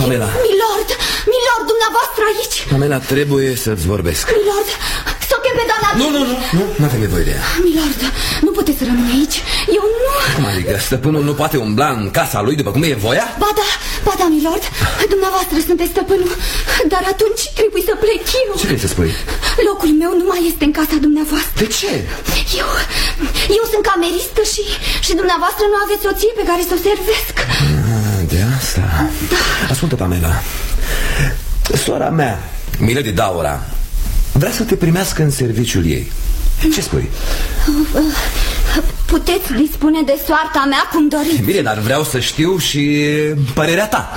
Pamela. Milord, dumneavoastră aici. Pamela, trebuie să-ți vorbesc. Milord, s-o chem pe doamna... Nu avem nevoie de ea. Milord, nu puteți să rămâne aici. Eu nu... Cum adică? Stăpânul nu poate umbla în casa lui după cum e voia? Ba da, milord. Dumneavoastră sunteți stăpânul. Dar atunci trebuie să plec eu. Ce vrei să spui? Locul meu nu mai este în casa dumneavoastră. De ce? Eu sunt cameristă și dumneavoastră nu aveți soție pe care să o servesc. De asta? Da. Ascultă, Pamela, sora mea, Milady Daura, vrea să te primească în serviciul ei. Ce spui? Puteți dispune de soarta mea cum doriți. Bine, dar vreau să știu și părerea ta.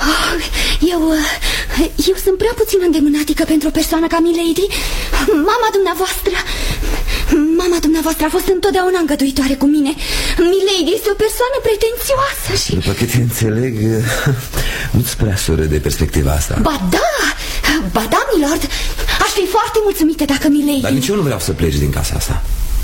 Eu sunt prea puțin îndemânatică pentru o persoană ca Milady. Mama dumneavoastră a fost întotdeauna îngăduitoare cu mine. Milady este o persoană pretențioasă și... După cât înțeleg, nu-ți prea sură de perspectiva asta. Ba da, milord. Aș fi foarte mulțumită dacă Milady... Dar nici eu nu vreau să pleci din casa asta.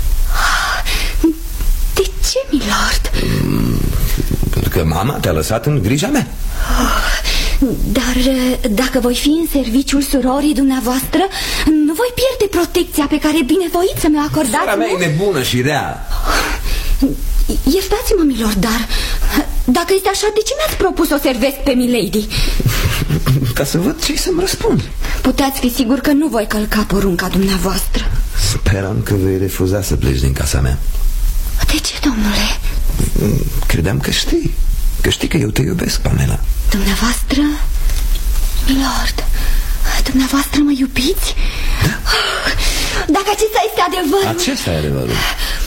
De ce, milord? Pentru că mama te-a lăsat în grija mea. Dar dacă voi fi în serviciul surorii dumneavoastră, nu voi pierde protecția pe care binevoiți să mi-o acordați. Sora mea e nebună și rea. Iertați-mă, milord, dar dacă este așa, de ce mi-ați propus să o servesc pe Milady? Ca să văd ce să-mi răspund. Puteți fi sigur că nu voi călca porunca dumneavoastră. Speram că vei refuza să pleci din casa mea. De ce, domnule? Credeam că știi. Că știi că eu te iubesc, Pamela. Dumneavoastră, milord, dumneavoastră mă iubiți? Da? Dacă acesta este adevărul... Acesta e adevărul.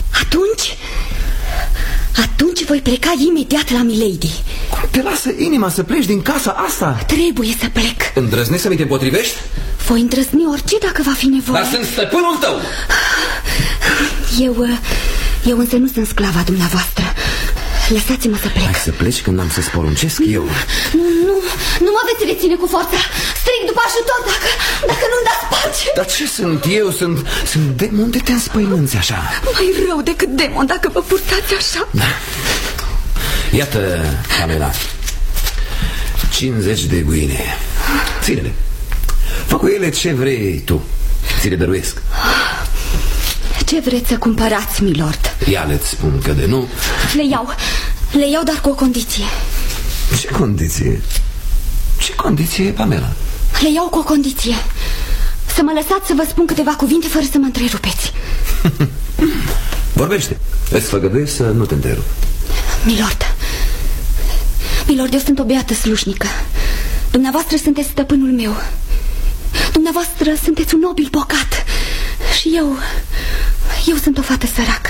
Atunci voi pleca imediat la Milady. Cum te lasă inima să pleci din casa asta? Trebuie să plec. Îndrăznești să mi te împotrivești? Voi îndrăzni orice dacă va fi nevoie. Dar sunt stăpânul tău. Eu însă nu sunt sclava dumneavoastră. Lăsați-mă să plec. Hai să pleci când am să-ți poruncesc eu. Nu mă veți reține cu forța. Strig după ajutor dacă nu-mi dați pace. Dar ce sunt eu? Sunt demon, de te înspăimânți așa. Mai rău decât demon dacă vă purtați așa. Da. Iată, Pamela, 50 de guine. Ține-le. Fă cu ele ce vrei tu. Ți le dăruiesc. Ce vreți să cumpărați, milord? Ia-le-ți spun că de nu. Le iau, dar cu o condiție. Ce condiție? Ce condiție, Pamela? Le iau cu o condiție. Să mă lăsați să vă spun câteva cuvinte fără să mă întrerupeți. Vorbește. Îți făgăduiesc să nu te întrerup. Milord, eu sunt o beată slușnică. Dumneavoastră sunteți stăpânul meu. Dumneavoastră sunteți un nobil bogat. Și eu sunt o fată săracă.